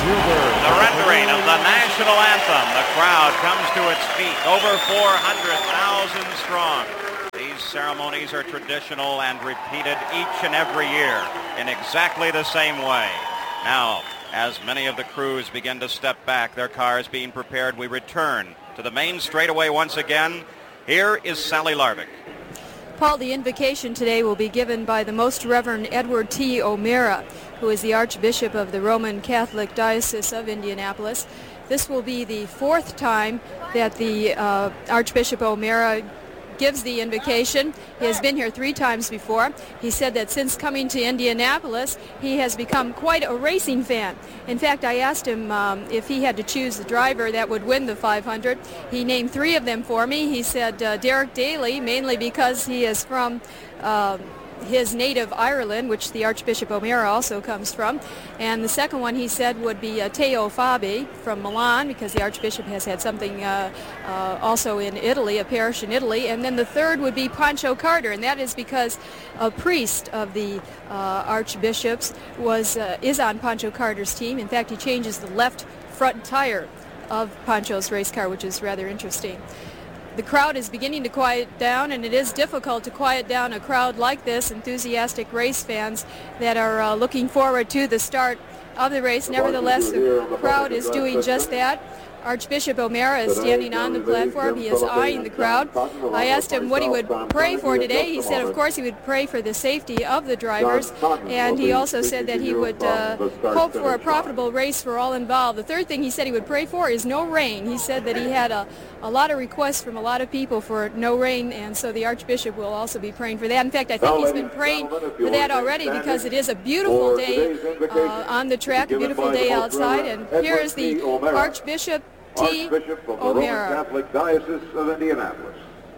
The rendering of the national anthem. The crowd comes to its feet, over 400,000 strong. These ceremonies are traditional and repeated each and every year in exactly the same way. Now, as many of the crews begin to step back, their cars being prepared, we return to the main straightaway once again. Here is Sally Larvik. Paul, the invocation today will be given by the Most Reverend Edward T. O'Meara, who is the Archbishop of the Roman Catholic Diocese of Indianapolis. This will be the fourth time that the Archbishop O'Meara gives the invocation. He has been here 3 times before. He said that since coming to Indianapolis, he has become quite a racing fan. In fact, I asked him if he had to choose the driver that would win the 500. He named 3 of them for me. He said Derek Daly, mainly because he is from his native Ireland, which the Archbishop O'Meara also comes from. And the second one he said would be Teo Fabi from Milan, because the Archbishop has had something also in Italy, a parish in Italy. And then the third would be Pancho Carter, and that is because a priest of the Archbishop's is on Pancho Carter's team. In fact, he changes the left front tire of Pancho's race car, which is rather interesting. The crowd is beginning to quiet down, and it is difficult to quiet down a crowd like this, enthusiastic race fans that are looking forward to the start of the race. Nevertheless, the crowd is doing just that. Archbishop O'Meara is standing on the platform. He is eyeing the crowd. I asked him what he would pray for today. He said, of course, he would pray for the safety of the drivers, and he also said that he would hope for a profitable race for all involved. The third thing he said he would pray for is no rain. He said that he had a lot of requests from a lot of people for no rain, and so the Archbishop will also be praying for that. In fact, I think he's been praying for that already, because it is a beautiful day on the track, a beautiful day outside, and here is the Archbishop Archbishop of the Roman Catholic Diocese of Indianapolis.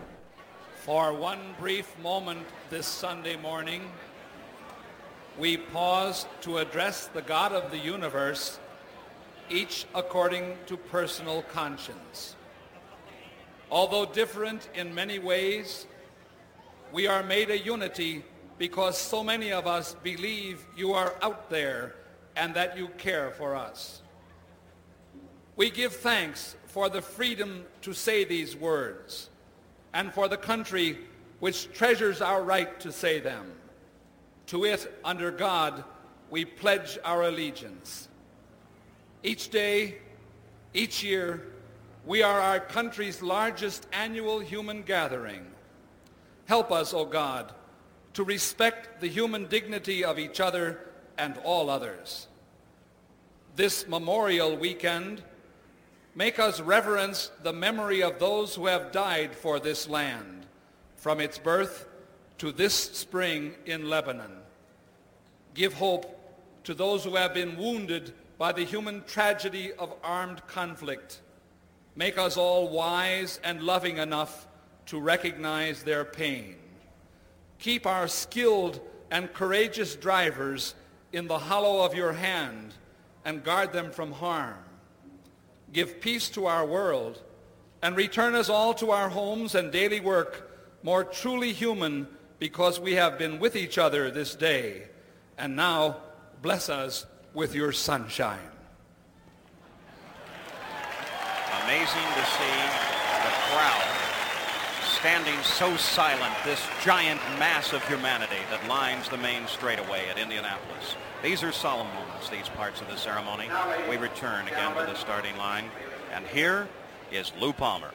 For one brief moment this Sunday morning, we pause to address the God of the universe, each according to personal conscience. Although different in many ways, we are made a unity because so many of us believe you are out there and that you care for us. We give thanks for the freedom to say these words and for the country which treasures our right to say them. To it, under God, we pledge our allegiance. Each day, each year, we are our country's largest annual human gathering. Help us, O God, to respect the human dignity of each other and all others. This Memorial Weekend, make us reverence the memory of those who have died for this land, from its birth to this spring in Lebanon. Give hope to those who have been wounded by the human tragedy of armed conflict. Make us all wise and loving enough to recognize their pain. Keep our skilled and courageous drivers in the hollow of your hand and guard them from harm. Give peace to our world, and return us all to our homes and daily work more truly human, because we have been with each other this day. And now, bless us with your sunshine. Amazing to see the crowd standing so silent, this giant mass of humanity that lines the main straightaway at Indianapolis. These are solemn moments, these parts of the ceremony. We return again to the starting line, and here is Lou Palmer.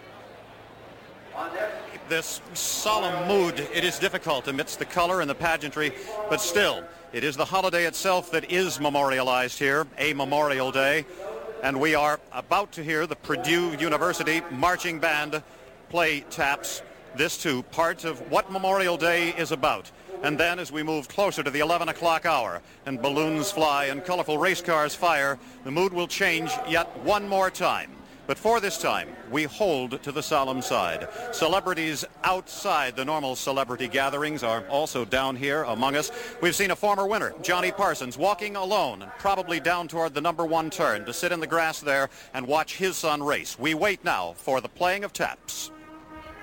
This solemn mood, it is difficult amidst the color and the pageantry, but still, it is the holiday itself that is memorialized here, a Memorial Day, and we are about to hear the Purdue University Marching Band play taps. This too, part of what Memorial Day is about. And then as we move closer to the 11 o'clock hour and balloons fly and colorful race cars fire, the mood will change yet one more time. But for this time, we hold to the solemn side. Celebrities outside the normal celebrity gatherings are also down here among us. We've seen a former winner, Johnny Parsons, walking alone and probably down toward the number 1 turn to sit in the grass there and watch his son race. We wait now for the playing of taps.